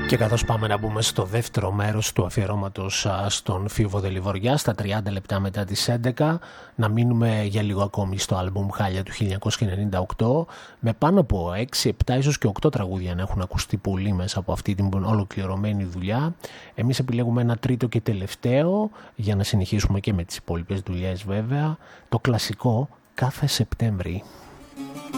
Και καθώς πάμε να μπούμε στο δεύτερο μέρος του αφιερώματος στον Φίβο Δελιβοριά, στα 30 λεπτά μετά τις 11, να μείνουμε για λίγο ακόμη στο άλμπουμ Χάλια του 1998, με πάνω από 6, 7, ίσως και 8 τραγούδια να έχουν ακουστεί πολύ μέσα από αυτή την ολοκληρωμένη δουλειά. Εμείς επιλέγουμε ένα τρίτο και τελευταίο, για να συνεχίσουμε και με τις υπόλοιπες δουλειές βέβαια, το κλασικό Κάθε Σεπτέμβρη.